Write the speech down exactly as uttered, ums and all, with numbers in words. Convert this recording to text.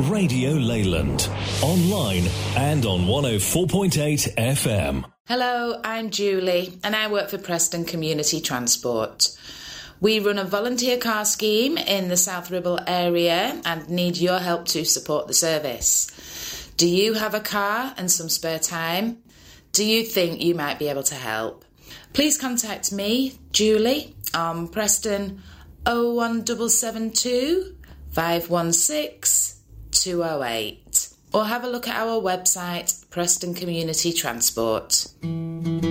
Radio Leyland. Online and on one oh four point eight F M. Hello, I'm Julie and I work for Preston Community Transport. We run a volunteer car scheme in the South Ribble area and need your help to support the service. Do you have a car and some spare time? Do you think you might be able to help? Please contact me, Julie, on Preston oh one seven seven two, five one six, two oh eight, or have a look at our website, Preston Community Transport.